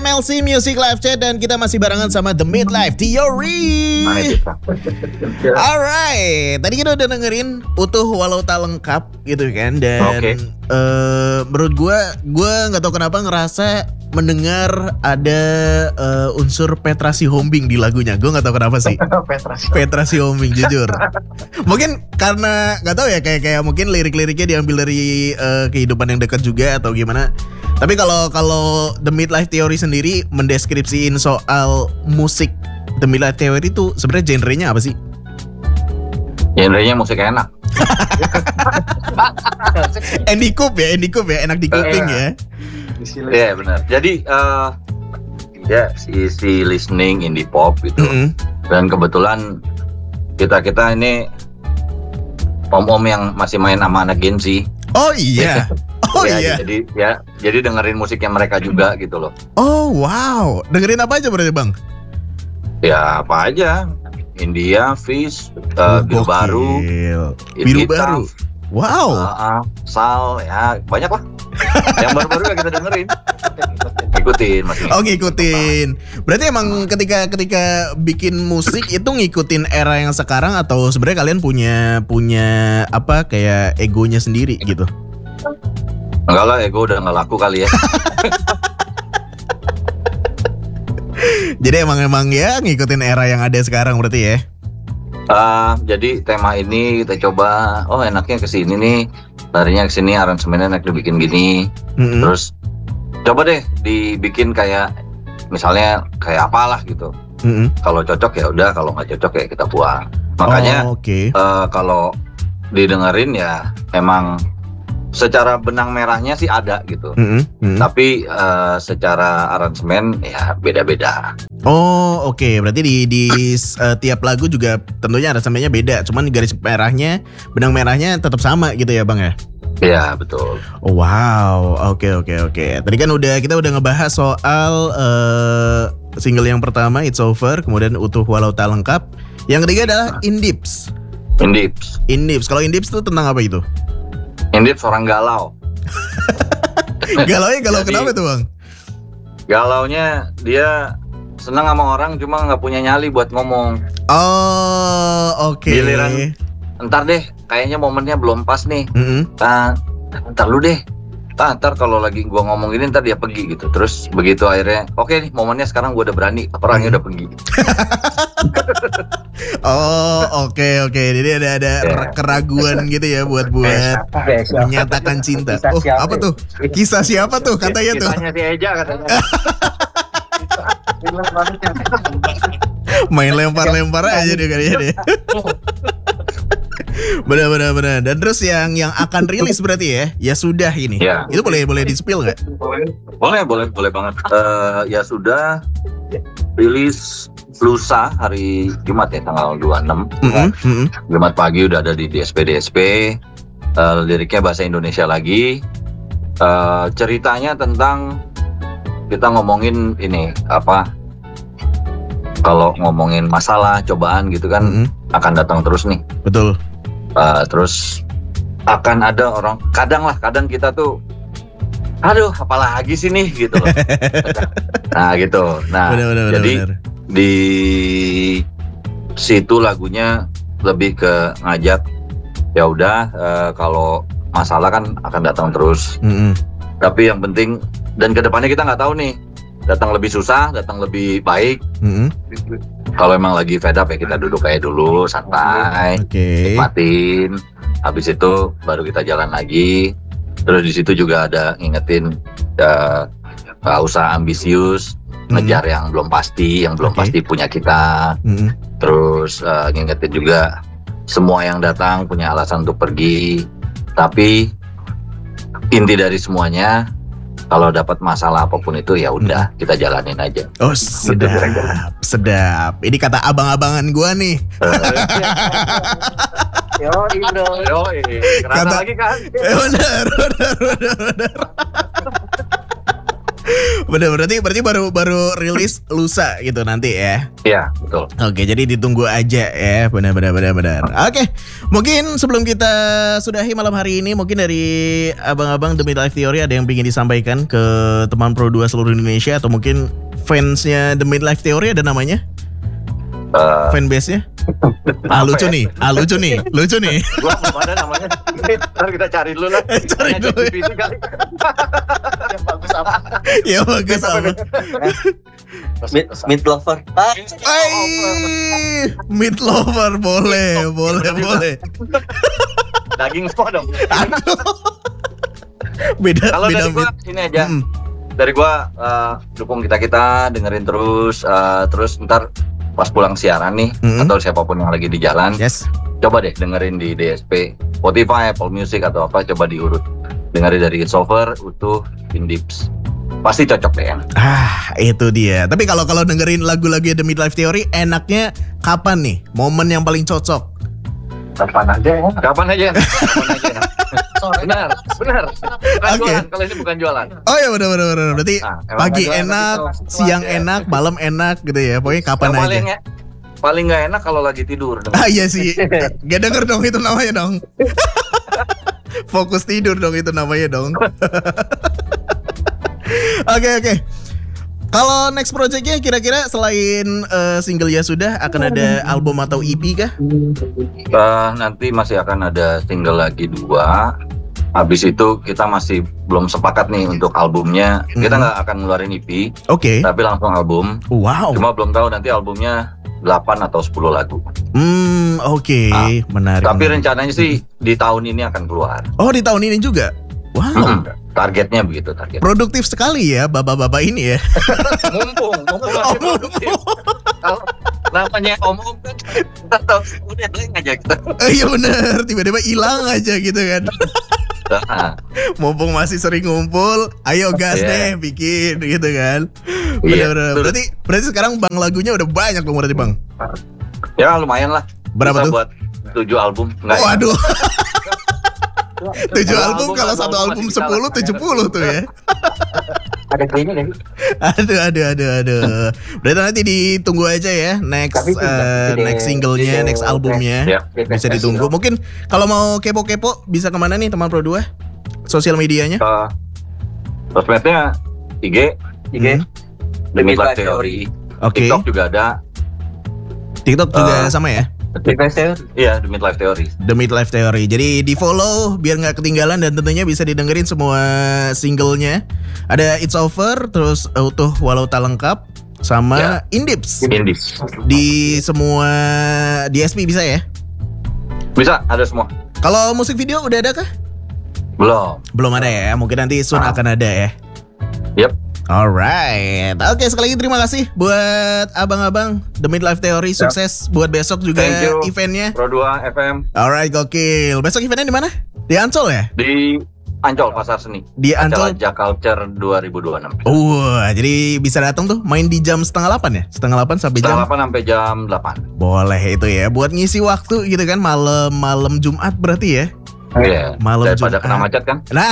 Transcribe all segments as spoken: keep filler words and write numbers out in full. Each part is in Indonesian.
L C Music Live Chat dan kita masih barengan sama The Midlife Theory. Alright, tadi kita udah dengerin Utuh Walau Tak Lengkap gitu kan. Dan okay. uh, menurut gue, gue gak tahu kenapa ngerasa mendengar ada uh, unsur Petra Sihombing di lagunya. Gue gak tahu kenapa sih. Petra Sihombing jujur. Mungkin karena gak tahu ya, kayak kayak mungkin lirik-liriknya diambil dari uh, kehidupan yang dekat juga atau gimana. Tapi kalau kalau The Midlife Theory sendiri mendeskripsiin soal musik The Midlife Theory itu sebenarnya genrenya apa sih? Genrenya musik enak. Andy Coop ya, Andy Coop ya, enak di kuping ya. Iya yeah, benar. Jadi uh, ya si si listening indie pop gitu. Mm-hmm. Dan kebetulan kita kita ini om-om yang masih main sama anak Gen Z. Oh iya. Oh ya, iya. Jadi ya, jadi dengerin musiknya mereka juga gitu loh. Oh wow, dengerin apa aja berarti bang? Ya apa aja, India, Fish, uh, Biru Baru, Biru Baru. Wow. Uh, uh, Sal, ya banyak lah. Yang baru-baru ya kita dengerin. Ngikutin masih. Oh ngikutin. Berarti emang ketika ketika bikin musik itu ngikutin era yang sekarang atau sebenarnya kalian punya punya apa kayak egonya sendiri gitu? Enggak lah, ego udah gak laku kali ya. Jadi emang emang ya ngikutin era yang ada sekarang berarti ya. Uh, jadi tema ini kita coba, oh enaknya kesini nih, larinya kesini, aransemennya enak dibikin gini. Mm-hmm. Terus coba deh dibikin kayak misalnya kayak apalah gitu. Mm-hmm. Kalau cocok ya udah, kalau nggak cocok ya kita buang. Makanya oh, okay. uh, kalau didengerin ya emang secara benang merahnya sih ada gitu, mm-hmm. Mm-hmm. tapi uh, secara aransemen ya beda-beda. Oh oke, okay. Berarti di, di uh, tiap lagu juga tentunya aransemennya beda, cuman garis merahnya, benang merahnya tetap sama gitu ya bang ya? Iya betul. Oh, wow, oke okay, oke okay, oke. Okay. Tadi kan udah kita udah ngebahas soal uh, single yang pertama It's Over, kemudian Utuh Walau Tak Lengkap. Yang ketiga adalah Indips. Indips. Indips. Kalau Indips itu tentang apa itu? Indips orang galau. Galaunya galau kenapa tuh bang? Galaunya dia senang sama orang cuma nggak punya nyali buat ngomong. Oh oke. Okay. Giliran entar deh, kayaknya momennya belum pas nih. Mm-hmm. Nah, entar lu deh. Ah, ntar kalau lagi gua ngomong gini ntar dia pergi gitu. Terus begitu akhirnya, oke okay nih momennya sekarang gua udah berani, orangnya udah pergi. Oh oke okay, oke. Okay. Jadi ada ada yeah. keraguan gitu ya buat buat menyatakan cinta. Oh apa tuh? Kisah siapa tuh katanya tuh? Kisahnya si Eja katanya. Main lempar-lempar aja deh kayaknya deh. Benar-benar benar. Dan terus yang yang akan rilis berarti ya, ya sudah ini. Ya. Itu boleh boleh di spill nggak? Boleh boleh boleh banget. Uh, ya sudah rilis lusa hari Jumat ya tanggal dua puluh enam. Mm-hmm. Jumat pagi udah ada di D S P D S P. Uh, liriknya bahasa Indonesia lagi. Uh, ceritanya tentang kita ngomongin ini apa? Kalau ngomongin masalah, cobaan gitu kan mm-hmm. akan datang terus nih. Betul. Uh, terus akan ada orang, kadang lah, kadang kita tuh, aduh, apalagi sih nih gitu loh. Nah gitu. Nah bener, bener, jadi bener. Di situ lagunya lebih ke ngajak, ya udah uh, kalau masalah kan akan datang terus. Mm-hmm. Tapi yang penting dan kedepannya kita nggak tahu nih. Datang lebih susah, datang lebih baik. Mm-hmm. Kalau emang lagi fed up ya kita duduk kayak dulu, santai, okay. nikmatin. Habis itu baru kita jalan lagi. Terus di situ juga ada ngingetin, nggak uh, usah ambisius, mm-hmm. ngejar yang belum pasti, yang belum okay. pasti punya kita. Mm-hmm. Terus uh, ngingetin juga semua yang datang punya alasan untuk pergi. Tapi inti dari semuanya, kalau dapat masalah apapun itu ya udah hmm. kita jalanin aja. Oh sedap, gitu, sedap. Ini kata abang-abangan gua nih. Yo Indo, yo kerasa kata, lagi kan? Eh, benar, benar, benar, benar. Bener, berarti berarti baru baru rilis lusa gitu nanti ya. Iya, betul. Oke, jadi ditunggu aja ya. Benar benar benar benar. Oke. Mungkin sebelum kita sudahi malam hari ini, mungkin dari abang-abang The Midlife Theory ada yang ingin disampaikan ke teman Pro dua seluruh Indonesia atau mungkin fansnya The Midlife Theory ada namanya? Uh, Fanbase-nya? Ah lucu ya? nih, ah lucu nih, lucu nih. Gua belum ada namanya. Ntar kita cari dulu lah. Cari dulu. Yang bagus apa? Ya bagus apa? Meat, meat lover. Ay, meat lover boleh, boleh, boleh. Daging semua dong. Beda, kalau beda dari gua meat. ini aja. Hmm. Dari gua uh, dukung kita kita dengerin terus, uh, terus ntar pas pulang siaran nih mm-hmm. atau siapapun yang lagi di jalan, yes. coba deh dengerin di D S P, Spotify, Apple Music atau apa, coba diurut dengerin dari It's Over, Utuh, Indips, pasti cocok deh ya. Ah itu dia. Tapi kalau kalau dengerin lagu-lagu The Midlife Theory, enaknya kapan nih? Momen yang paling cocok? Kapan aja ya? Kapan aja? Kapan aja? Benar, benar. Bukan okay. jualan, kalau ini bukan jualan. Oh ya benar benar benar. Berarti nah, pagi enak, siang ya. enak, malam enak gitu ya. Pokoknya kapan yang aja. Paling, paling gak enak kalau lagi tidur. Ah iya sih. Gak denger dong itu namanya dong. Fokus tidur dong itu namanya dong. Oke oke. Kalau next projectnya kira-kira selain uh, single Ya Sudah akan ada album atau E P kah? Uh, nanti masih akan ada single lagi dua. Habis itu kita masih belum sepakat nih untuk albumnya. Hmm. Kita nggak akan ngeluarin E P. Oke. Okay. Tapi langsung album. Wow. Cuma belum tahu nanti albumnya delapan atau sepuluh lagu. Hmm oke. Okay. Nah, menarik. Tapi menarik. rencananya sih di tahun ini akan keluar. Oh di tahun ini juga? Wow. Hmm. Targetnya begitu target. Produktif sekali ya bapak-bapak ini ya. mumpung, mumpung masih oh, produktif. Kalau namanya om-om kan kita tahu udah leng aja kita. Iya benar, tiba-tiba hilang aja gitu kan. Nah. Mumpung masih sering ngumpul, ayo gas yeah. deh bikin gitu kan. Benar-benar. Yeah, berarti berarti sekarang bang lagunya udah banyak dong berarti bang. Ya lumayan lah. Berapa tuh? Buat tujuh album. Enggak. Waduh. Tujuh album, album kalau satu album sepuluh tujuh puluh tuh ya. Ada kayaknya kan? Aduh aduh aduh aduh. Berarti nanti ditunggu aja ya next uh, next singlenya, next albumnya ya. Bisa ditunggu. Mungkin kalau mau kepo-kepo bisa kemana nih teman Pro dua? Sosial medianya? Uh, sosmednya I G, I G, hmm. The Midlife Theory. Okay. TikTok juga ada. TikTok juga uh, sama ya? The Midlife Theory. Iya, The Midlife Theory. The Midlife Theory. Jadi di follow biar nggak ketinggalan dan tentunya bisa didengerin semua singlenya. Ada It's Over, terus Utuh Walau Tak Lengkap, sama yeah. Indips. Indips. Di semua D S P bisa ya? Bisa, ada semua. Kalau musik video udah ada kah? Belum. Belum ada ya. Mungkin nanti soon ah. akan ada ya. Yep. Alright, oke okay, sekali lagi terima kasih buat abang-abang The Midlife Theory, sukses yep. buat besok juga eventnya. Pro dua F M. Alright, gokil. Besok eventnya di mana? Di Ancol ya? Di Ancol Pasar Seni. Di Ancol Jaculture dua ribu dua puluh enam. Oh, jadi bisa datang tuh main di jam setengah delapan ya? Setengah delapan sampai setengah jam? Setengah delapan sampai jam delapan. Boleh itu ya, buat ngisi waktu gitu kan malam-malam Jumat berarti ya? Iya, malam daripada kena macet kan. Nah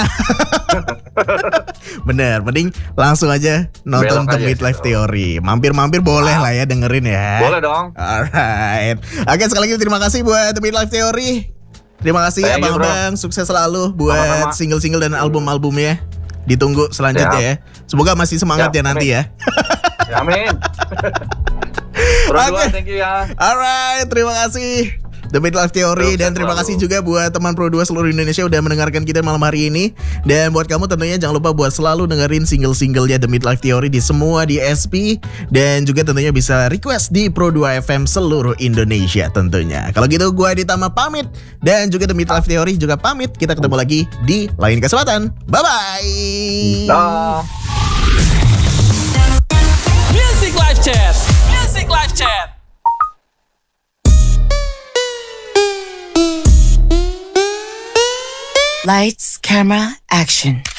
bener, mending langsung aja nonton Belok The Midlife Theory. Mampir-mampir boleh lah ya dengerin ya. Boleh dong. Alright. Oke sekali lagi terima kasih buat The Midlife Theory. Terima kasih abang-abang, sukses selalu buat Sama-sama. single-single dan album-albumnya. Ditunggu selanjutnya ya. Semoga masih semangat Siap, ya nanti amin. ya. Amin. Oke, okay. Thank you ya. Alright, terima kasih The Midlife Theory Terus dan terima selalu. kasih juga buat teman Pro dua seluruh Indonesia udah mendengarkan kita malam hari ini. Dan buat kamu tentunya jangan lupa buat selalu dengerin single-singlenya The Midlife Theory di semua D S P. Dan juga tentunya bisa request di Pro dua F M seluruh Indonesia tentunya. Kalau gitu gue Aditama pamit. Dan juga The Midlife Theory juga pamit. Kita ketemu lagi di lain kesempatan. Bye-bye. Dah. Music Live Chat. Music Live Chat. Lights, camera, action.